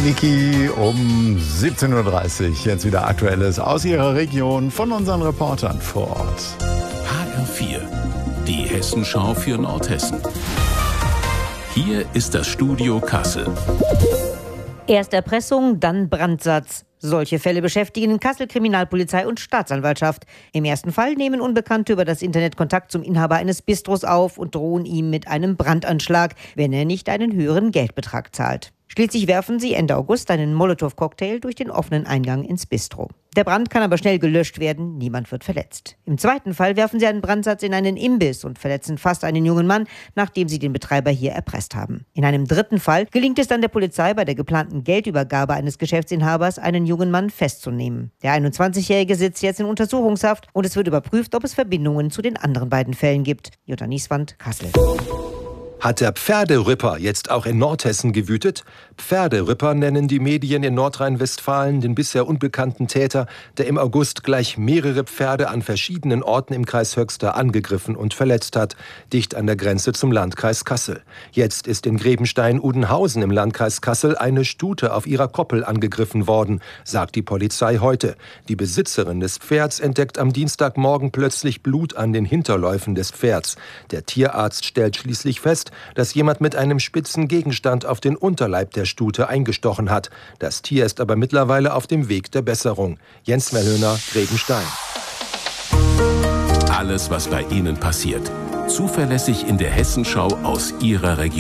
Niki um 17.30 Uhr. Jetzt wieder Aktuelles aus Ihrer Region von unseren Reportern vor Ort. HR4, die Hessenschau für Nordhessen. Hier ist das Studio Kassel. Erst Erpressung, dann Brandsatz. Solche Fälle beschäftigen in Kassel Kriminalpolizei und Staatsanwaltschaft. Im ersten Fall nehmen Unbekannte über das Internet Kontakt zum Inhaber eines Bistros auf und drohen ihm mit einem Brandanschlag, wenn er nicht einen höheren Geldbetrag zahlt. Schließlich werfen sie Ende August einen Molotow-Cocktail durch den offenen Eingang ins Bistro. Der Brand kann aber schnell gelöscht werden, niemand wird verletzt. Im zweiten Fall werfen sie einen Brandsatz in einen Imbiss und verletzen fast einen jungen Mann, nachdem sie den Betreiber hier erpresst haben. In einem dritten Fall gelingt es dann der Polizei, bei der geplanten Geldübergabe eines Geschäftsinhabers einen jungen Mann festzunehmen. Der 21-Jährige sitzt jetzt in Untersuchungshaft und es wird überprüft, ob es Verbindungen zu den anderen beiden Fällen gibt. Jutta Nieswand, Kassel. Hat der Pferderipper jetzt auch in Nordhessen gewütet? Pferderipper nennen die Medien in Nordrhein-Westfalen den bisher unbekannten Täter, der im August gleich mehrere Pferde an verschiedenen Orten im Kreis Höxter angegriffen und verletzt hat, dicht an der Grenze zum Landkreis Kassel. Jetzt ist in Grebenstein-Udenhausen im Landkreis Kassel eine Stute auf ihrer Koppel angegriffen worden, sagt die Polizei heute. Die Besitzerin des Pferds entdeckt am Dienstagmorgen plötzlich Blut an den Hinterläufen des Pferds. Der Tierarzt stellt schließlich fest, dass jemand mit einem spitzen Gegenstand auf den Unterleib der Stute eingestochen hat. Das Tier ist aber mittlerweile auf dem Weg der Besserung. Jens Merlöhner, Grebenstein. Alles, was bei Ihnen passiert. Zuverlässig in der Hessenschau aus Ihrer Region.